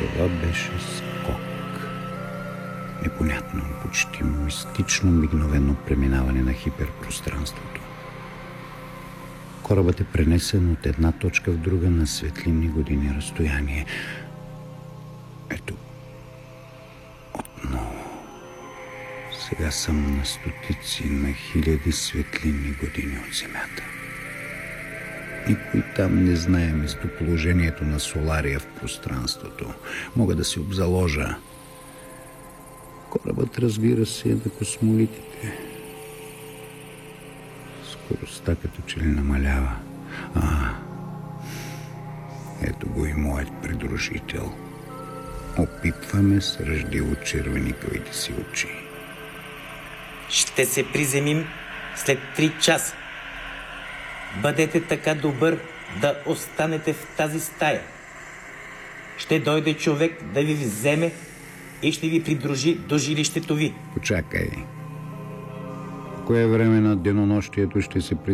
Това беше скок. Непонятно, почти мистично мигновено преминаване на хиперпространството. Корабът е пренесен от една точка в друга на светлинни години разстояние. Ето, отново. Сега съм на стотици, на хиляди светлинни години от Земята. Никой там не знае местоположението на Солария в пространството. Мога да се обзаложа. Корабът, разбира се, е на космолитите. Скоростта като че ли намалява. Ето го и моят придружител. Опипваме с ръждиво червеникавите си очи. Ще се приземим след 3 часа. Бъдете така добър да останете в тази стая. Ще дойде човек да ви вземе и ще ви придружи до жилището ви. Почакай. В кое време на денонощието ще се